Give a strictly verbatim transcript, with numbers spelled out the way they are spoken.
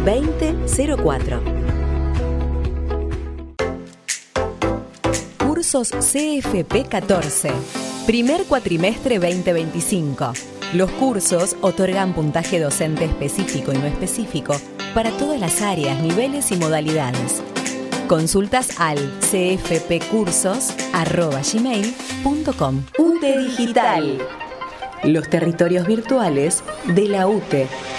veinte cero cuatro. Cursos C F P catorce. Primer cuatrimestre veinte veinticinco. Los cursos otorgan puntaje docente específico y no específico para todas las áreas, niveles y modalidades. Consultas al c f p cursos arroba gmail punto com. U T E Digital. Los territorios virtuales de la U T E.